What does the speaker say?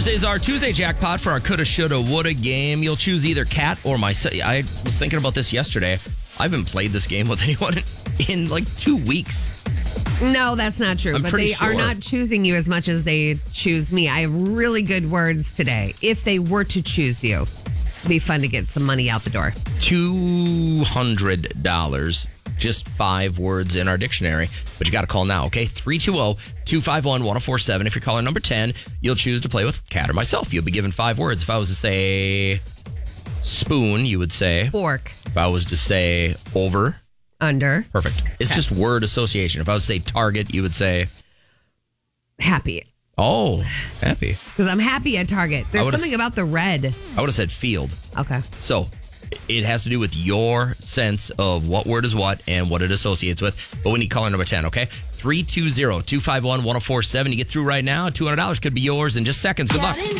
Thursdays are Tuesday jackpot for our coulda, shoulda, woulda game. You'll choose either Cat or myself. I was thinking about this yesterday. I haven't played this game with anyone in like 2 weeks. No, that's not true. I'm but pretty they are sure. not choosing you as much as they choose me. I have really good words today. If they were to choose you, it'd be fun to get some money out the door. $200. Just 5 words in our dictionary. But you got to call now, okay? 320-251-1047. If you're caller number 10, you'll choose to play with Cat or myself. You'll be given 5 words. If I was to say spoon, you would say Fork. If I was to say over. Under. Perfect. It's just word association. If I was to say target, you would say Happy. oh, happy. Because I'm happy at Target. There's something about the red. I would have said field. Okay. So it has to do with your sense of what word is what and what it associates with. But we need caller number 10, okay? 320-251-1047. You get through right now. $200 could be yours in just seconds. Good luck.